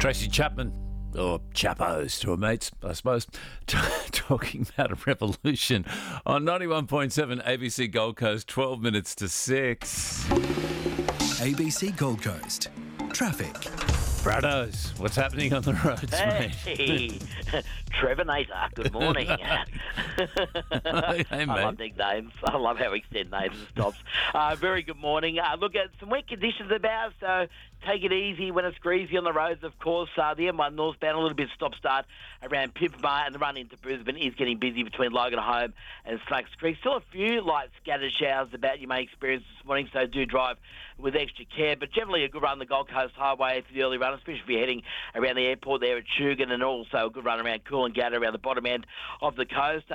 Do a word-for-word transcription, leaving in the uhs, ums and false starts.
Tracy Chapman, or Chappos to her mates, I suppose, t- talking about a revolution on ninety-one point seven A B C Gold Coast, twelve minutes to six. A B C Gold Coast. Traffic. Brados, what's happening on the roads, mate? Hey, Trevor Nater, good morning. Hey, I love mate. nicknames. I love how we extend names and stops. Uh, very good morning. Uh, look at some wet conditions about, so take it easy when it's greasy on the roads, of course. Uh, the M one northbound, a little bit stop-start around Pimpama, and the run into Brisbane is getting busy between Logan Home and Slacks Creek. Still a few light scattered showers about you may experience this morning, so do drive with extra care. But generally a good run the Gold Coast Highway for the early run, especially if you're heading around the airport there at Shugan, and also a good run around Coolangatta around the bottom end of the coast.